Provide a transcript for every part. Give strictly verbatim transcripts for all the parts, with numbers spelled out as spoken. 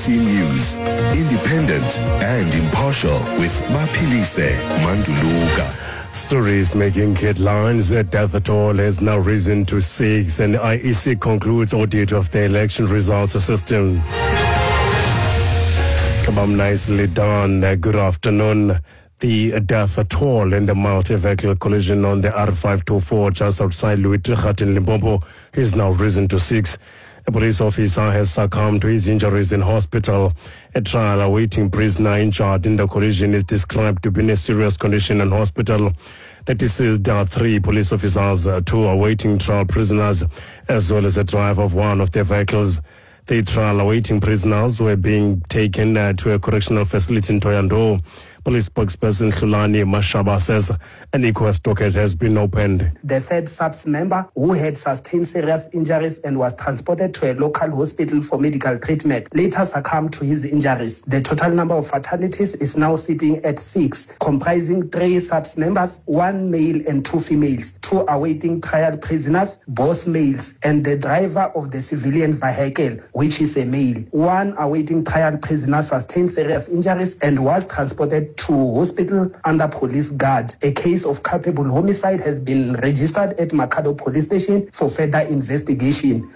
C News, independent and impartial with Mapilise Manduluka. Stories making headlines. The death toll has now risen to six, and I E C concludes audit of the election results system. Come on, nicely done. Uh, good afternoon. The death toll in the multi-vehicle collision on the R five twenty-four just outside Louis Trichardt in Limpopo is now risen to six. A police officer has succumbed to his injuries in hospital. A trial awaiting prisoner injured in the collision is described to be in a serious condition in hospital. The deceased are three police officers, uh, two awaiting trial prisoners, as well as the driver of one of their vehicles. The trial awaiting prisoners were being taken uh, to a correctional facility in Toyando. Police spokesperson Hlulani Mashaba says an inquest docket has been opened. The third S A P S member, who had sustained serious injuries and was transported to a local hospital for medical treatment, later succumbed to his injuries. The total number of fatalities is now sitting at six, comprising three S A P S members, one male and two females, two awaiting trial prisoners, both males, and the driver of the civilian vehicle, which is a male. One awaiting trial prisoner sustained serious injuries and was transported to hospital under police guard. A case of culpable homicide has been registered at Makado Police Station for further investigation.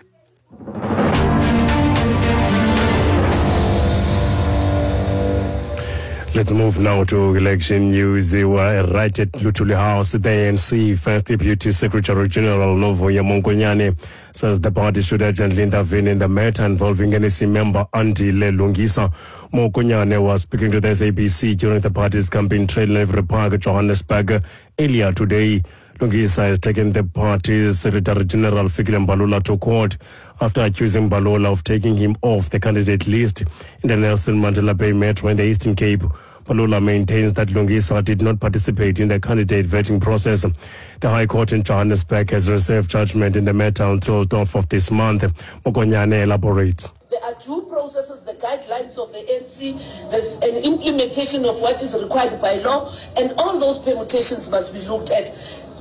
Let's move now to election news. We were right at Lutuli House. The A N C First Deputy Secretary General Novuyo Mongonyane says the party should urgently intervene in the matter involving N S C member Andile Lungisa. Mongonyane was speaking to the S A B C during the party's campaign trail in Every Park, Johannesburg, earlier today. Lungisa has taken the party's Secretary General Fikile Mbalula to court after accusing Mbalula of taking him off the candidate list in the Nelson Mandela Bay Metro in the Eastern Cape. Mbalula maintains that Lungisa did not participate in the candidate vetting process. The High Court in Johannesburg has reserved judgment in the matter until twelfth of this month. Mokonyane elaborates. There are due processes, the guidelines of the A N C, there's an implementation of what is required by law, and all those permutations must be looked at.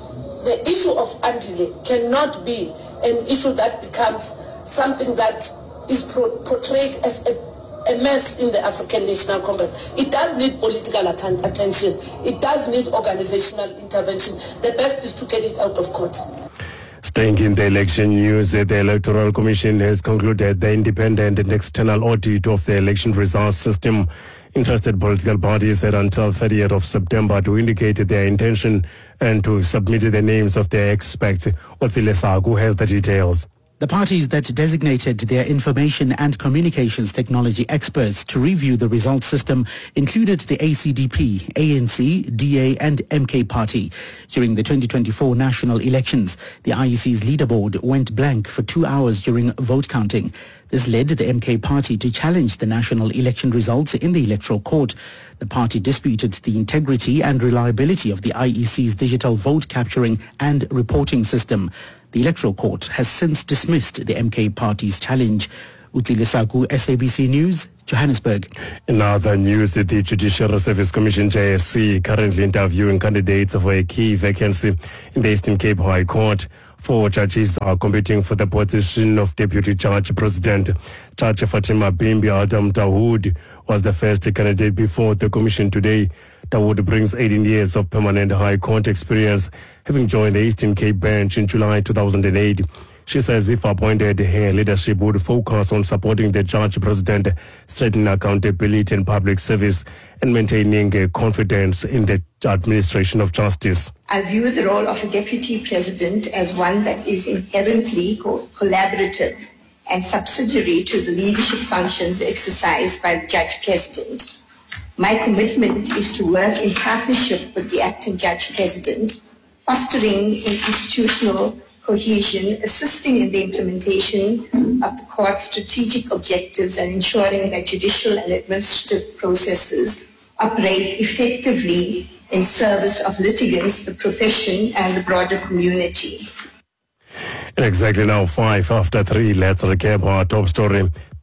The issue of Andile cannot be an issue that becomes something that is portrayed as a, a mess in the African National Congress. It does need political atten- attention. It does need organizational intervention. The best is to get it out of court. Staying in the election news, the Electoral Commission has concluded the independent and external audit of the election results system. Interested political parties had until thirtieth of September to indicate their intention and to submit the names of their experts. Otsile Sagu has the details. The parties that designated their information and communications technology experts to review the results system included the A C D P, A N C, D A and M K party. During the twenty twenty-four national elections, the I E C's leaderboard went blank for two hours during vote counting. This led the M K party to challenge the national election results in the Electoral Court. The party disputed the integrity and reliability of the I E C's digital vote capturing and reporting system. The Electoral Court has since dismissed the M K party's challenge. Utsile Saku, S A B C News, Johannesburg. In other news, the Judicial Service Commission, J S C, currently interviewing candidates for a key vacancy in the Eastern Cape High Court. Four judges are competing for the position of Deputy Judge President. Judge Fatima Bimbi Adam Dawood was the first candidate before the commission today. Dawood brings eighteen years of permanent High Court experience, having joined the Eastern Cape bench in July two thousand eight. She says if appointed, her leadership would focus on supporting the Judge President, strengthening accountability and public service, and maintaining uh, confidence in the administration of justice. I view the role of a Deputy President as one that is inherently co- collaborative and subsidiary to the leadership functions exercised by the Judge President. My commitment is to work in partnership with the Acting Judge President, fostering institutional cohesion, assisting in the implementation of the court's strategic objectives, and ensuring that judicial and administrative processes operate effectively in service of litigants, the profession, and the broader community. And exactly now, five after three, let's recap our top story.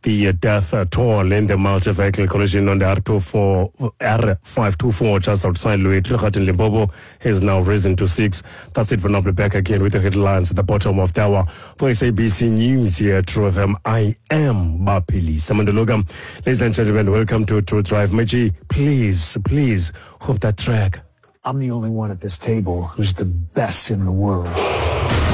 The uh, death uh, toll in the multi-vehicle collision on the R twenty-four, R five twenty-four just outside Louis Trichat in Limpopo has now risen to six. That's it for now. We'll be back again with the headlines at the bottom of the hour. For S A B C News here at True F M, I am Bapili Samandologa. Ladies and gentlemen, welcome to True Drive. Meji, please, please, hope that track. I'm the only one at this table who's the best in the world.